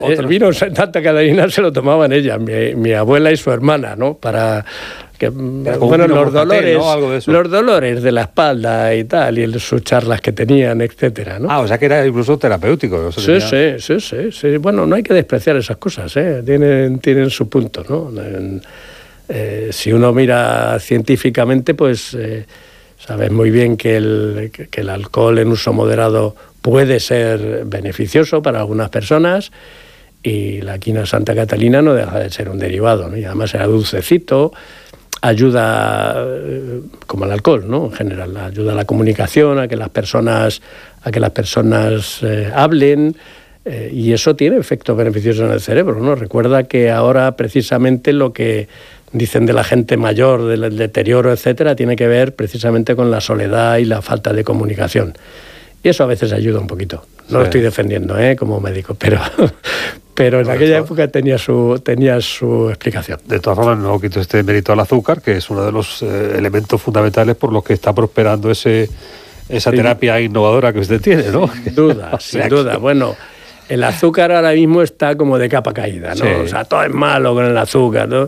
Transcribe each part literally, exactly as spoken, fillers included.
El vino en Santa Catalina se lo tomaban ellas, mi, mi abuela y su hermana, ¿no? Para que, bueno, los dolores, ¿no? Algo de eso. Los dolores de la espalda y tal, y sus charlas que tenían, etcétera, ¿no? Ah, o sea que era incluso terapéutico. O sea, sí, tenía... sí, sí, sí, sí. Bueno, no hay que despreciar esas cosas, ¿eh? Tienen, tienen su punto, ¿no? En, eh, si uno mira científicamente, pues eh, sabes muy bien que el, que el alcohol en uso moderado puede ser beneficioso para algunas personas, y la quina Santa Catalina no deja de ser un derivado, ¿no? Y además era dulcecito, ayuda, como el alcohol, ¿no? En general, ayuda a la comunicación, a que las personas, a que las personas eh, hablen, eh, y eso tiene efectos beneficiosos en el cerebro, ¿no? Recuerda que ahora precisamente lo que dicen de la gente mayor, del deterioro, etcétera, tiene que ver precisamente con la soledad y la falta de comunicación. Y eso a veces ayuda un poquito. No sí. Lo estoy defendiendo, ¿eh? Como médico, pero, pero en bueno, aquella época tenía su, tenía su explicación. De todas formas, no quito este mérito al azúcar, que es uno de los eh, elementos fundamentales por los que está prosperando ese, esa sí. terapia innovadora que usted tiene, ¿no? Sin duda, sin duda. Bueno, el azúcar ahora mismo está como de capa caída, ¿no? Sí. O sea, todo es malo con el azúcar, ¿no?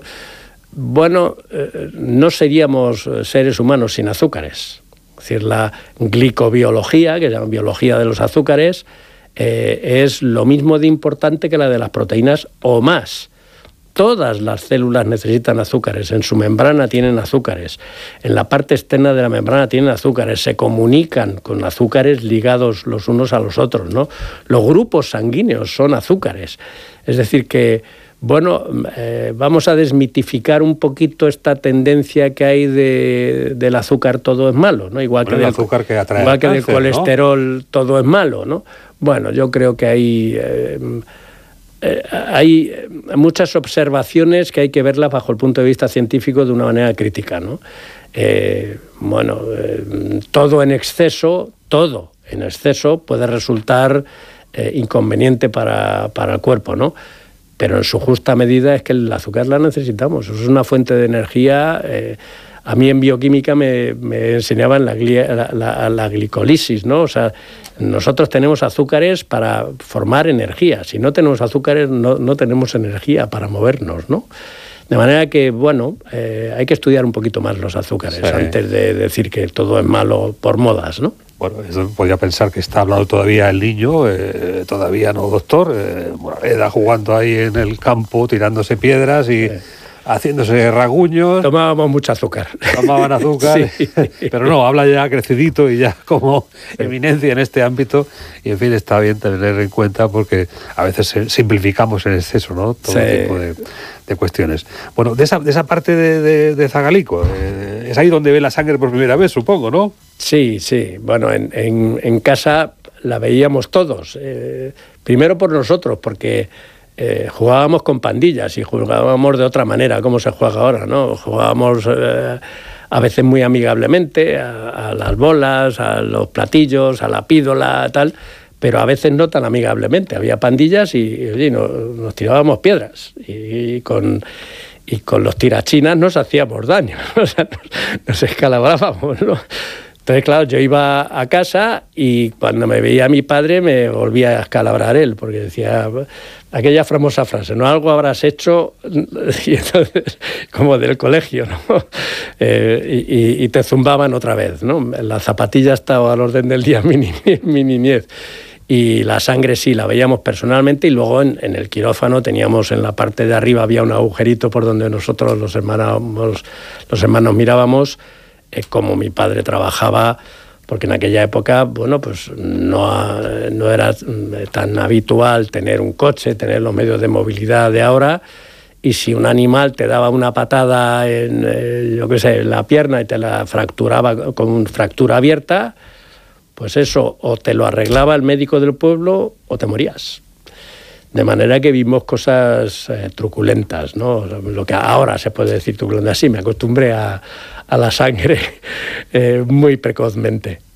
Bueno, eh, no seríamos seres humanos sin azúcares. Es decir, la glicobiología, que se llama biología de los azúcares, eh, es lo mismo de importante que la de las proteínas o más. Todas las células necesitan azúcares, en su membrana tienen azúcares, en la parte externa de la membrana tienen azúcares, se comunican con azúcares ligados los unos a los otros, ¿no? Los grupos sanguíneos son azúcares. Es decir que, bueno, eh, vamos a desmitificar un poquito esta tendencia que hay de, del azúcar todo es malo, ¿no? Igual bueno, que, del, azúcar que, atrae igual que cáncer, del colesterol, ¿no? Todo es malo, ¿no? Bueno, yo creo que hay, eh, eh, hay muchas observaciones que hay que verlas bajo el punto de vista científico de una manera crítica, ¿no? Eh, bueno, eh, todo en exceso, todo en exceso puede resultar eh, inconveniente para, para el cuerpo, ¿no? Pero en su justa medida es que el azúcar la necesitamos. Eso es una fuente de energía. Eh, a mí en bioquímica me, me enseñaban la, la, la, la glicólisis, ¿no? O sea, nosotros tenemos azúcares para formar energía. Si no tenemos azúcares, no, no tenemos energía para movernos, ¿no? De manera que, bueno, eh, hay que estudiar un poquito más los azúcares sí. antes de decir que todo es malo por modas, ¿no? Bueno, eso podría pensar que está hablando todavía el niño, eh, todavía no doctor, eh, Moraleda jugando ahí en el campo, tirándose piedras y sí. haciéndose raguños. Tomábamos mucho azúcar. Tomaban azúcar, sí. Pero no, habla ya crecidito y ya como sí. eminencia en este ámbito, y en fin, está bien tener en cuenta porque a veces simplificamos en exceso, ¿no? Todo sí. tipo de, de cuestiones. Bueno, de esa, de esa parte de, de, de Zagalico, eh, es ahí donde ve la sangre por primera vez, supongo, ¿no? Sí, sí. Bueno, en, en, en casa la veíamos todos. Eh, primero por nosotros, porque eh, jugábamos con pandillas y jugábamos de otra manera, como se juega ahora, ¿no? Jugábamos eh, a veces muy amigablemente a, a las bolas, a los platillos, a la pídola, tal, pero a veces no tan amigablemente. Había pandillas y, y nos, nos tirábamos piedras y, y con... y con los tirachinas nos hacíamos daño, o sea, nos, nos escalabrábamos, ¿no? Entonces, claro, yo iba a casa y cuando me veía mi padre me volvía a escalabrar él, porque decía aquella famosa frase, no algo habrás hecho, y entonces, como del colegio, ¿no? Eh, y, y te zumbaban otra vez, ¿no? La zapatilla estaba al orden del día, mi niñez. Mi niñez. Y la sangre sí, la veíamos personalmente, y luego en, en el quirófano teníamos en la parte de arriba, había un agujerito por donde nosotros los hermanos, los hermanos mirábamos eh, cómo mi padre trabajaba, porque en aquella época, bueno, pues no, no era tan habitual tener un coche, tener los medios de movilidad de ahora, y si un animal te daba una patada en, eh, yo qué sé, en la pierna y te la fracturaba con fractura abierta, pues eso, o te lo arreglaba el médico del pueblo o te morías. De manera que vimos cosas eh, truculentas, ¿no? Lo que ahora se puede decir truculenta. Sí, me acostumbré a, a la sangre eh, muy precozmente.